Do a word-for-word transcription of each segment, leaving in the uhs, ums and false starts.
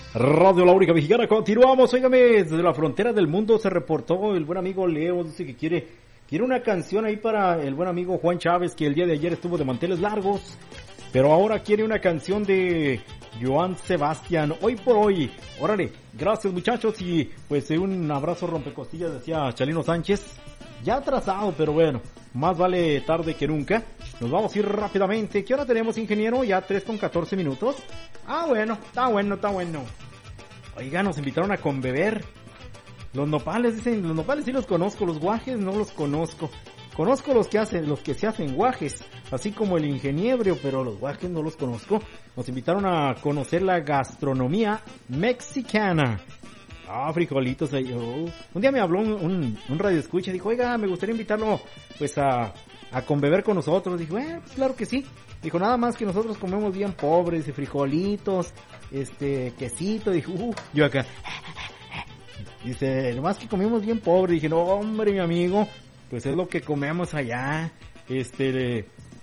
Radio La Única Mexicana, continuamos. Óigame, desde la frontera del mundo se reportó el buen amigo Leo, dice que quiere, quiere una canción ahí para el buen amigo Juan Chávez, que el día de ayer estuvo de manteles largos, pero ahora quiere una canción de Joan Sebastián, hoy por hoy. Órale, gracias muchachos, y pues un abrazo rompecostillas, decía Chalino Sánchez, ya atrasado, pero bueno, más vale tarde que nunca. Nos vamos a ir rápidamente. ¿Qué hora tenemos, ingeniero? Ya tres con catorce minutos. Ah, bueno, está bueno, está bueno. Oiga, nos invitaron a conbeber. Los nopales, dicen, los nopales sí los conozco, los guajes no los conozco. Conozco los que hacen, los que se hacen guajes, así como el ingeniebrio, pero los guajes no los conozco. Nos invitaron a conocer la gastronomía mexicana. Ah, frijolitos ahí. Oh. Un día me habló un, un, un radio escucha, dijo, oiga, me gustaría invitarlo pues a, a conbeber con nosotros. Dijo, eh, pues claro que sí. Dijo, nada más que nosotros comemos bien pobres, y frijolitos, este, quesito. Dijo, uh, yo acá. Dice, nomás que comemos bien pobre. Dije, no, hombre, mi amigo, pues es lo que comemos allá. Este,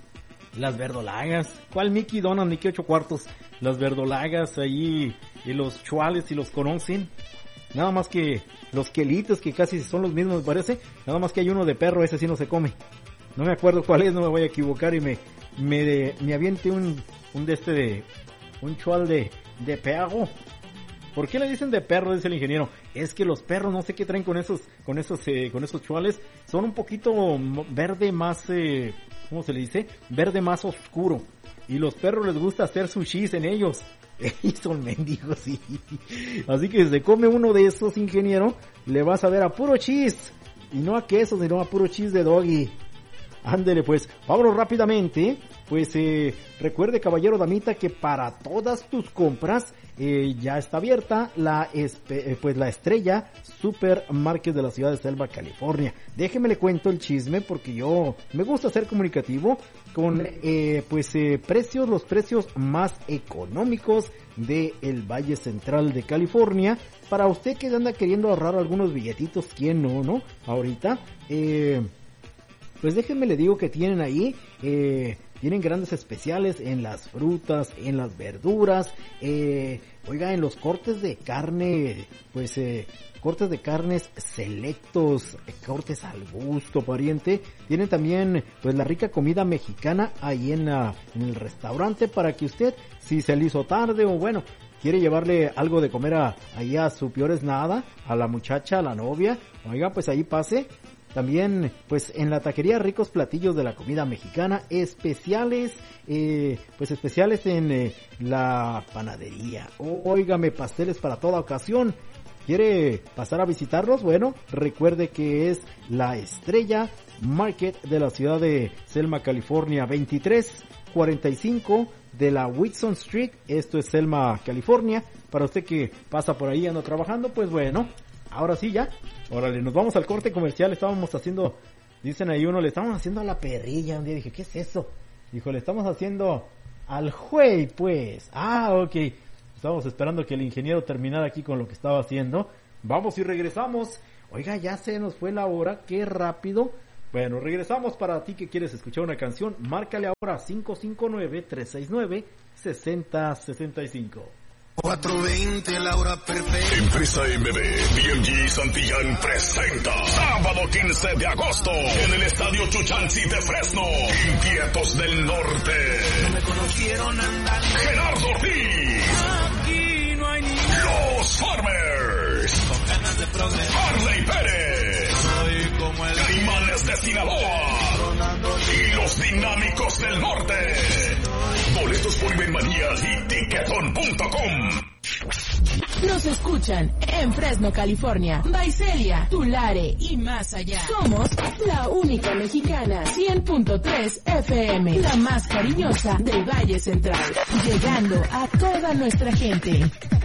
las verdolagas. ¿Cuál Mickey Donald, Mickey ocho cuartos? Las verdolagas ahí, y los chuales, si los conocen. Nada más que los quelitos, que casi son los mismos, me parece. Nada más que hay uno de perro, ese sí no se come. No me acuerdo cuál es, no me voy a equivocar y me me, de, me aviente un un de este de un chual de de perro. ¿Por qué le dicen de perro? Dice el ingeniero. Es que los perros, no sé qué traen con esos con esos eh, con esos chuales, son un poquito verde más eh, ¿cómo se le dice? Verde más oscuro. Y los perros les gusta hacer sushis en ellos. Y son mendigos, sí. Así que si se come uno de esos, ingeniero, le vas a ver a puro cheese. Y no a queso, sino a puro cheese de doggy. Ándele pues, vámonos rápidamente. Pues eh, recuerde, caballero, damita, que para todas tus compras eh, ya está abierta la espe- eh, pues la Estrella Supermarket de la ciudad de Selma, California. Déjeme le cuento el chisme porque yo me gusta ser comunicativo con eh, pues eh, precios, los precios más económicos de el Valle Central de California. Para usted que anda queriendo ahorrar algunos billetitos, ¿quién no, no? Ahorita, eh, pues déjenme le digo que tienen ahí, eh, tienen grandes especiales en las frutas, en las verduras, eh, oiga, en los cortes de carne, pues eh, cortes de carnes selectos, cortes al gusto, pariente. Tienen también pues la rica comida mexicana ahí en la en el restaurante para que usted, si se le hizo tarde o bueno, quiere llevarle algo de comer a, ahí a su peor es nada, a la muchacha, a la novia, oiga, pues ahí pase. También, pues en la taquería, ricos platillos de la comida mexicana, especiales, eh, pues especiales en eh, la panadería. O, óigame, pasteles para toda ocasión. ¿Quiere pasar a visitarlos? Bueno, recuerde que es la Estrella Market de la ciudad de Selma, California, veintitrés cuarenta y cinco de la Whitson Street. Esto es Selma, California. Para usted que pasa por ahí, anda trabajando, pues bueno. Ahora sí ya, órale, nos vamos al corte comercial. Estábamos haciendo, dicen ahí uno, le estamos haciendo a la perrilla. Un día dije, ¿qué es eso? Dijo, le estamos haciendo al güey, pues. Ah, ok. Estábamos esperando que el ingeniero terminara aquí con lo que estaba haciendo. Vamos y regresamos. Oiga, ya se nos fue la hora, qué rápido. Bueno, regresamos. Para ti que quieres escuchar una canción, márcale ahora cinco cinco nueve, tres seis nueve, seis cero seis cinco. cuatro veinte, la hora perfecta. Empresa M B, B M G Santillán presenta sábado quince de agosto en el Estadio Chuchansi de Fresno, Inquietos del Norte. No me conocieron andar. Gerardo Ortiz. Aquí no hay ni Los Farmers. con ganas de progresar. Harley Pérez. Soy como el Caimanes de Sinaloa. Ronaldo Y los Dinámicos del Norte. Boletos por Ibermanía y Ticketon punto com. Nos escuchan en Fresno, California, Visalia, Tulare y más allá. Somos la única mexicana, cien punto tres F M, la más cariñosa del Valle Central, llegando a toda nuestra gente.